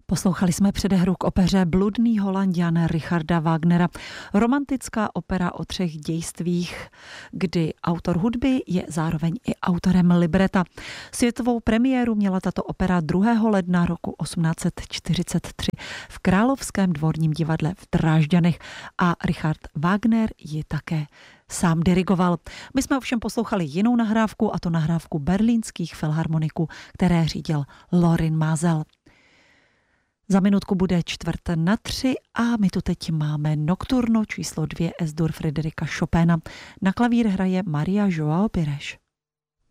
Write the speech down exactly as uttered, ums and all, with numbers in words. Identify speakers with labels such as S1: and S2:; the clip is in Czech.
S1: Poslouchali jsme předehru k opeře Bludný Holanďan Richarda Wagnera. Romantická opera o třech dějstvích, kdy autor hudby je zároveň i autorem libreta. Světovou premiéru měla tato opera druhého ledna roku osmnáct set čtyřicet tři v Královském dvorním divadle v Drážďanech a Richard Wagner ji také sám dirigoval. My jsme ovšem poslouchali jinou nahrávku, a to nahrávku berlínských filharmoniků, které řídil Lorin Maazel. Za minutku bude čtvrt na tři a my tu teď máme Nocturno číslo dvě S-dur Fryderika Chopina. Na klavír hraje Maria João Pires.